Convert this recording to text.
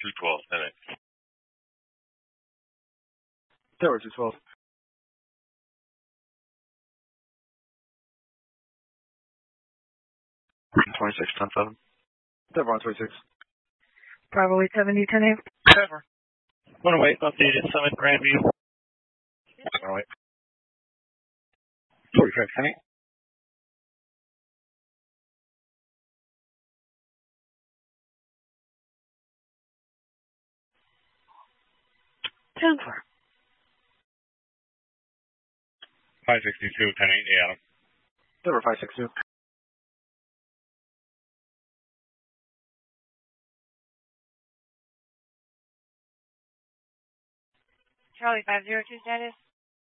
212, 10-8. Tower 212. 26, 10-7. Tower on 26. Bravo 870, 10-8. Tower. 108, updated Summit Grandview. 108. 45, 10-8. Ten four. 562, 10-8, Adam. Tower 562. Charlie 502 status.